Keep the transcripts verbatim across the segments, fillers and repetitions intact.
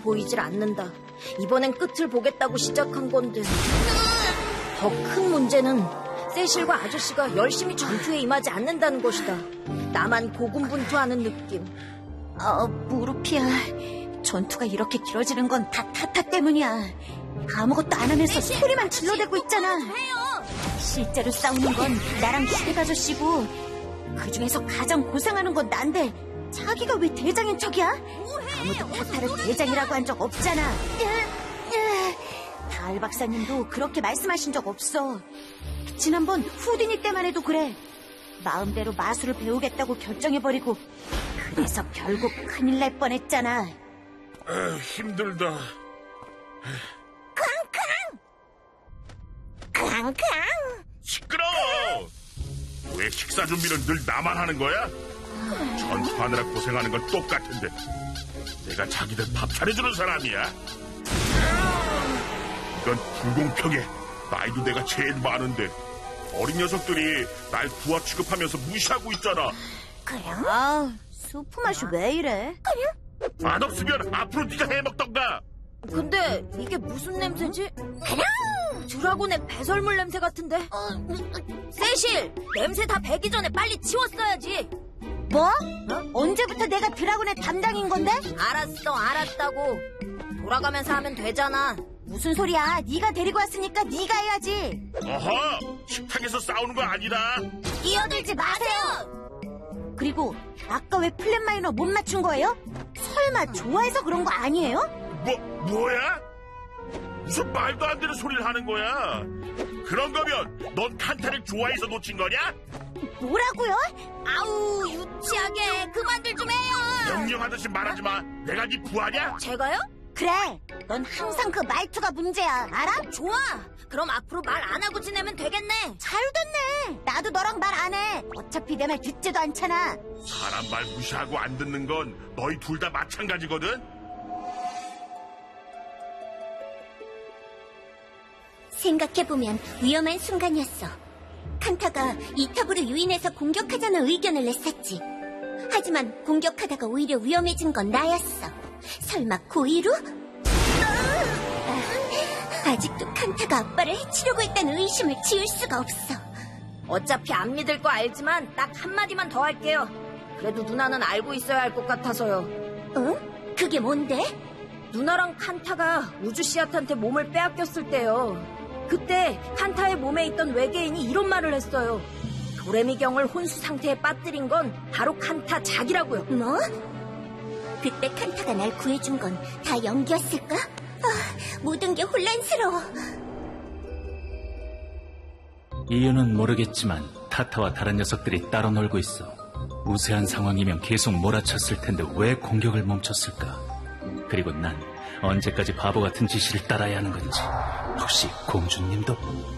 보이질 않는다. 이번엔 끝을 보겠다고 시작한 건데 더 큰 문제는 세실과 아저씨가 열심히 전투에 임하지 않는다는 것이다. 나만 고군분투하는 느낌. 어, 무릎이야. 전투가 이렇게 길어지는 건 다 타타 때문이야. 아무것도 안 하면서 소리만 질러대고 있잖아. 실제로 싸우는 건 나랑 슈렉 아저씨고 그 중에서 가장 고생하는 건 난데 자기가 왜 대장인 척이야? 아무도 타타를 대장이라고 한 적 없잖아. 달 박사님도 그렇게 말씀하신 적 없어. 지난번 후디니 때만 해도 그래. 마음대로 마술을 배우겠다고 결정해버리고 그래서 결국 큰일 날 뻔했잖아. 아, 힘들다. 쾅쾅! 시끄러워! 왜 식사 준비는 늘 나만 하는 거야? 전투하느라 고생하는 건 똑같은데 내가 자기들 밥 차려주는 사람이야? 이건 불공평해. 나이도 내가 제일 많은데 어린 녀석들이 날 부하 취급하면서 무시하고 있잖아. 그냥? 아, 수프 맛이 왜 이래? 그냥? 맛없으면 앞으로 네가 해먹던가. 근데 이게 무슨 냄새지? 그냥 드라곤의 배설물 냄새 같은데. 세실, 냄새 다 배기 전에 빨리 치웠어야지. 뭐? 어? 언제부터 내가 드라곤의 담당인 건데? 알았어, 알았다고. 돌아가면서 하면 되잖아. 무슨 소리야? 네가 데리고 왔으니까 네가 해야지. 어허, 식탁에서 싸우는 거 아니다. 끼어들지 마세요. 그리고 아까 왜 플랫 마이너 못 맞춘 거예요? 설마 좋아해서 그런 거 아니에요? 뭐, 뭐야? 무슨 말도 안 되는 소리를 하는 거야? 그런 거면 넌 칸타를 좋아해서 놓친 거냐? 뭐라고요? 아우, 유치하게 그만들 좀 해요. 명령하듯이 말하지 마. 내가 네 부하냐? 제가요? 그래, 넌 항상 그 말투가 문제야, 알아? 좋아. 그럼 앞으로 말 안 하고 지내면 되겠네. 잘 됐네. 나도 너랑 말 안 해. 어차피 내 말 듣지도 않잖아. 사람 말 무시하고 안 듣는 건 너희 둘 다 마찬가지거든? 생각해보면 위험한 순간이었어. 칸타가 이탑으로 유인해서 공격하자는 의견을 냈었지. 하지만 공격하다가 오히려 위험해진 건 나였어. 설마 고의로? 아, 아직도 칸타가 아빠를 해치려고 했다는 의심을 지울 수가 없어. 어차피 안 믿을 거 알지만 딱 한마디만 더 할게요. 그래도 누나는 알고 있어야 할 것 같아서요. 어? 그게 뭔데? 누나랑 칸타가 우주 씨앗한테 몸을 빼앗겼을 때요. 그때 칸타의 몸에 있던 외계인이 이런 말을 했어요. 도레미경을 혼수 상태에 빠뜨린 건 바로 칸타 자기라고요. 뭐? 그때 칸타가 날 구해준 건 다 연기였을까? 아, 모든 게 혼란스러워. 이유는 모르겠지만 타타와 다른 녀석들이 따로 놀고 있어. 우세한 상황이면 계속 몰아쳤을 텐데 왜 공격을 멈췄을까? 그리고 난 언제까지 바보 같은 지시를 따라야 하는 건지. 혹시 공주님도?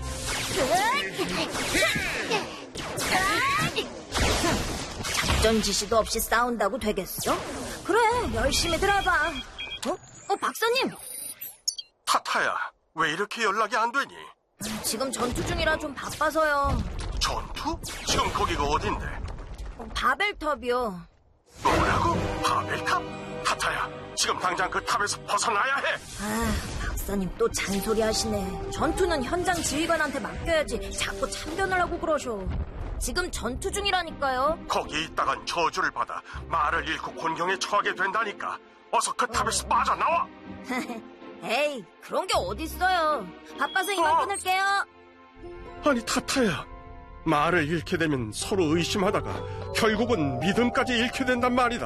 작전 지시도 없이 싸운다고 되겠어? 그래, 열심히들 해봐. 어? 어, 박사님! 타타야, 왜 이렇게 연락이 안 되니? 지금 전투 중이라 좀 바빠서요. 전투? 지금 거기가 어딘데? 어, 바벨탑이요. 뭐라고? 바벨탑? 타타야, 지금 당장 그 탑에서 벗어나야 해. 아, 박사님 또 잔소리 하시네. 전투는 현장 지휘관한테 맡겨야지 자꾸 참견을 하고 그러셔. 지금 전투 중이라니까요. 거기에 있다간 저주를 받아 말을 잃고 곤경에 처하게 된다니까. 어서 그 탑에서 빠져나와. 에이, 그런 게 어딨어요. 바빠서 이만 어? 끊을게요. 아니 타타야, 말을 잃게 되면 서로 의심하다가 결국은 믿음까지 잃게 된단 말이다.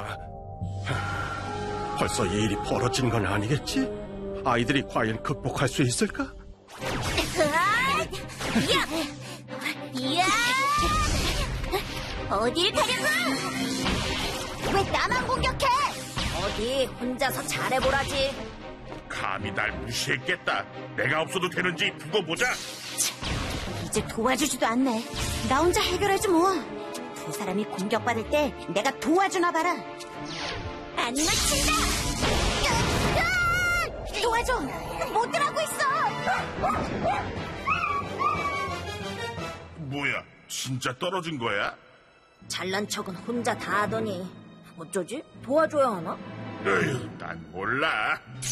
하, 벌써 이 일이 벌어진 건 아니겠지? 아이들이 과연 극복할 수 있을까? 이야! 이야! 어딜 가려고? 왜 나만 공격해? 어디 혼자서 잘해보라지. 감히 날 무시했겠다. 내가 없어도 되는지 두고 보자. 이제 도와주지도 않네. 나 혼자 해결하지 뭐. 두 사람이 공격받을 때 내가 도와주나 봐라. 안 놓친다! 도와줘! 못 들어가고 있어! 뭐야, 진짜 떨어진 거야? 잘난 척은 혼자 다 하더니 어쩌지? 도와줘야 하나? 에휴, 난 몰라.